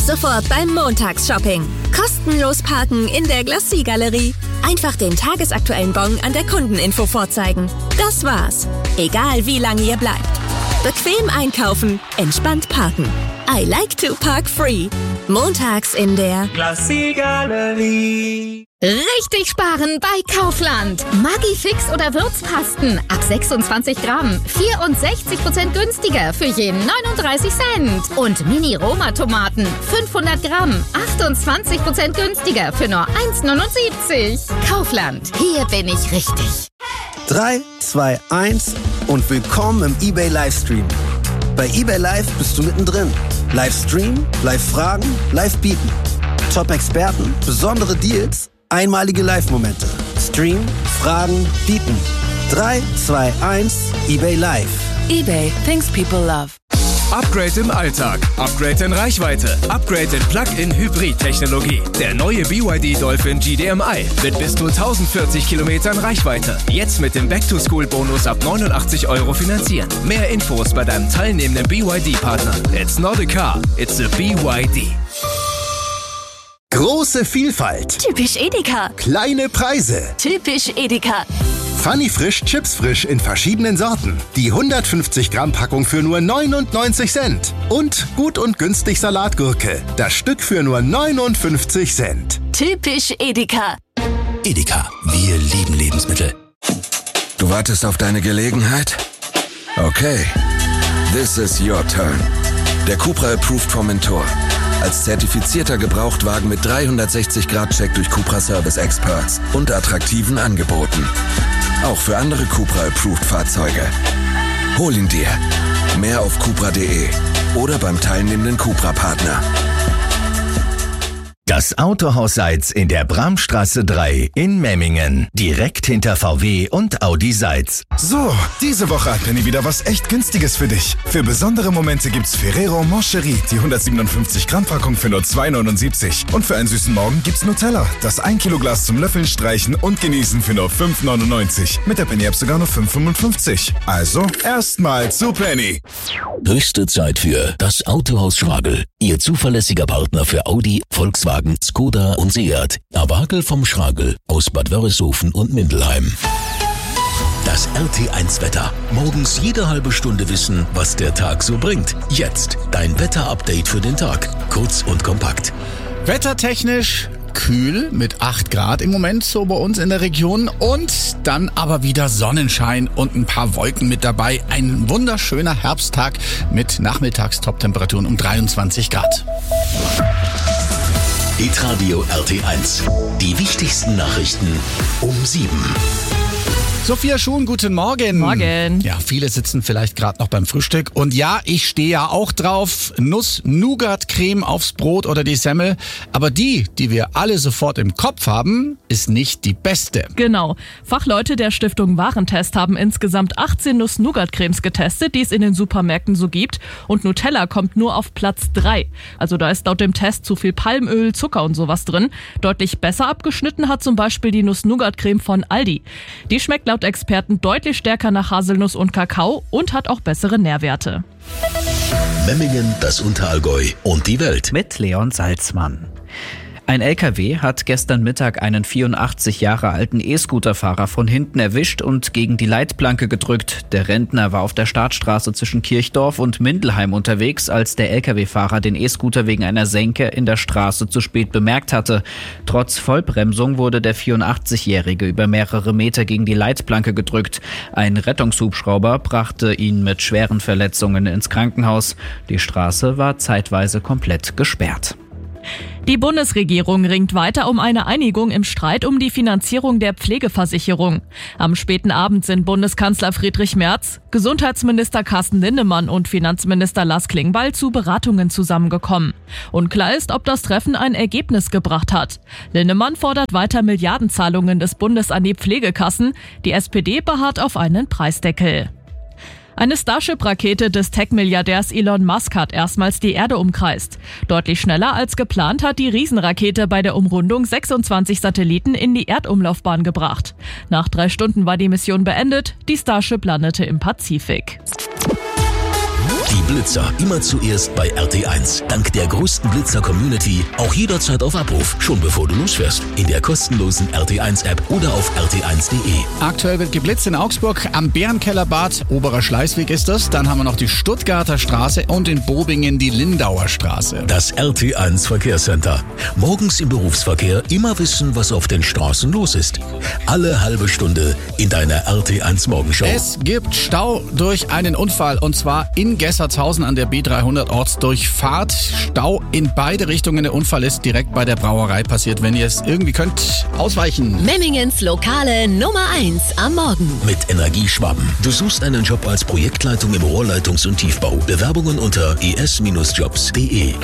sofort beim Montagsshopping. Kostenlos parken in der Glacis-Galerie. Einfach den tagesaktuellen Bon an der Kundeninfo vorzeigen. Das war's. Egal wie lange ihr bleibt. Bequem einkaufen, entspannt parken. I like to park free. Montags in der Glacis-Galerie. Richtig sparen bei Kaufland. Maggi-Fix oder Würzpasten ab 26 Gramm. 64% günstiger für je 39 Cent. Und Mini-Roma-Tomaten 500 Gramm. 28% günstiger für nur 1,79. Kaufland, hier bin ich richtig. 3, 2, 1 und willkommen im eBay Livestream. Bei eBay Live bist du mittendrin. Livestream, Live-Fragen, Live-Bieten. Top-Experten, besondere Deals, einmalige Live-Momente. Stream, Fragen, Bieten. 3, 2, 1, eBay Live. eBay, things people love. Upgrade im Alltag, Upgrade in Reichweite, Upgrade in Plug-in-Hybrid-Technologie. Der neue BYD Dolphin GDMI mit bis zu 1040 Kilometern Reichweite. Jetzt mit dem Back-to-School-Bonus ab 89 € finanzieren. Mehr Infos bei deinem teilnehmenden BYD-Partner. It's not a car, it's a BYD. Große Vielfalt. Typisch Edeka. Kleine Preise. Typisch Edeka. Funny Frisch, Chips frisch in verschiedenen Sorten. Die 150 Gramm Packung für nur 99 Cent. Und gut und günstig Salatgurke. Das Stück für nur 59 Cent. Typisch Edeka. Edeka, wir lieben Lebensmittel. Du wartest auf deine Gelegenheit? Okay. This is your turn. Der Cupra Approved vom Mentor. Als zertifizierter Gebrauchtwagen mit 360-Grad-Check durch Cupra Service Experts und attraktiven Angeboten. Auch für andere Cupra Approved Fahrzeuge. Hol ihn dir. Mehr auf cupra.de oder beim teilnehmenden Cupra-Partner. Das Autohaus Seitz in der Bramstraße 3 in Memmingen. Direkt hinter VW und Audi Seitz. So, diese Woche hat Penny wieder was echt Günstiges für dich. Für besondere Momente gibt's Ferrero Moncherie, die 157 Gramm Packung für nur 2,79. Und für einen süßen Morgen gibt's Nutella, das 1 Kilo Glas zum Löffeln, Streichen und Genießen für nur 5,99. Mit der Penny App sogar nur 5,55. Also, erstmal zu Penny. Höchste Zeit für das Autohaus Schragel. Ihr zuverlässiger Partner für Audi, Volkswagen, Skoda und Seat. Awagel vom Schragel aus Bad Wörishofen und Mindelheim. Das RT1-Wetter. Morgens jede halbe Stunde wissen, was der Tag so bringt. Jetzt dein Wetter-Update für den Tag. Kurz und kompakt. Wettertechnisch kühl mit 8 Grad im Moment so bei uns in der Region und dann aber wieder Sonnenschein und ein paar Wolken mit dabei. Ein wunderschöner Herbsttag mit Nachmittagstop-Temperaturen um 23 Grad. Hitradio RT1. Die wichtigsten Nachrichten um 7. Sophia Schuhn, guten Morgen. Morgen. Ja, viele sitzen vielleicht gerade noch beim Frühstück. Und ja, ich stehe ja auch drauf. Nuss-Nougat-Creme aufs Brot oder die Semmel. Aber die wir alle sofort im Kopf haben, ist nicht die beste. Genau. Fachleute der Stiftung Warentest haben insgesamt 18 Nuss-Nougat-Cremes getestet, die es in den Supermärkten so gibt. Und Nutella kommt nur auf Platz 3. Also da ist laut dem Test zu viel Palmöl, Zucker und sowas drin. Deutlich besser abgeschnitten hat zum Beispiel die Nuss-Nougat-Creme von Aldi. Die schmeckt laut Experten deutlich stärker nach Haselnuss und Kakao und hat auch bessere Nährwerte. Memmingen, das Unterallgäu und die Welt. Mit Leon Salzmann. Ein LKW hat gestern Mittag einen 84 Jahre alten E-Scooter-Fahrer von hinten erwischt und gegen die Leitplanke gedrückt. Der Rentner war auf der Startstraße zwischen Kirchdorf und Mindelheim unterwegs, als der LKW-Fahrer den E-Scooter wegen einer Senke in der Straße zu spät bemerkt hatte. Trotz Vollbremsung wurde der 84-Jährige über mehrere Meter gegen die Leitplanke gedrückt. Ein Rettungshubschrauber brachte ihn mit schweren Verletzungen ins Krankenhaus. Die Straße war zeitweise komplett gesperrt. Die Bundesregierung ringt weiter um eine Einigung im Streit um die Finanzierung der Pflegeversicherung. Am späten Abend sind Bundeskanzler Friedrich Merz, Gesundheitsminister Carsten Linnemann und Finanzminister Lars Klingbeil zu Beratungen zusammengekommen. Unklar ist, ob das Treffen ein Ergebnis gebracht hat. Linnemann fordert weiter Milliardenzahlungen des Bundes an die Pflegekassen. Die SPD beharrt auf einen Preisdeckel. Eine Starship-Rakete des Tech-Milliardärs Elon Musk hat erstmals die Erde umkreist. Deutlich schneller als geplant hat die Riesenrakete bei der Umrundung 26 Satelliten in die Erdumlaufbahn gebracht. Nach 3 Stunden war die Mission beendet. Die Starship landete im Pazifik. Die Blitzer immer zuerst bei RT1. Dank der größten Blitzer-Community auch jederzeit auf Abruf, schon bevor du losfährst. In der kostenlosen RT1-App oder auf rt1.de. Aktuell wird geblitzt in Augsburg am Bärenkellerbad, Oberer Schleißweg ist das. Dann haben wir noch die Stuttgarter Straße und in Bobingen die Lindauer Straße. Das RT1 Verkehrscenter. Morgens im Berufsverkehr immer wissen, was auf den Straßen los ist. Alle halbe Stunde in deiner RT1 Morgenshow. Es gibt Stau durch einen Unfall und zwar in Gessertshausen an der B300 Ortsdurchfahrt. Stau in beide Richtungen. Der Unfall ist direkt bei der Brauerei passiert. Wenn ihr es irgendwie könnt, ausweichen. Memmingens lokale Nummer 1 am Morgen. Mit Energieschwaben. Du suchst einen Job als Projektleitung im Rohrleitungs- und Tiefbau. Bewerbungen unter es-jobs.de.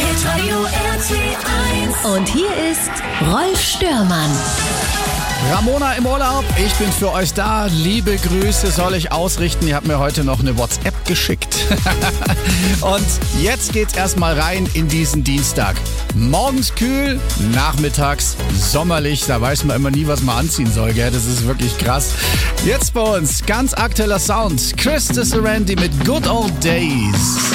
Und hier ist Rolf Störmann. Ramona im Urlaub, ich bin für euch da. Liebe Grüße soll ich ausrichten. Ihr habt mir heute noch eine WhatsApp geschickt. Und jetzt geht's erstmal rein in diesen Dienstag. Morgens kühl, nachmittags sommerlich. Da weiß man immer nie, was man anziehen soll, gell? Das ist wirklich krass. Jetzt bei uns ganz aktueller Sound. Chris Randy mit Good Old Days.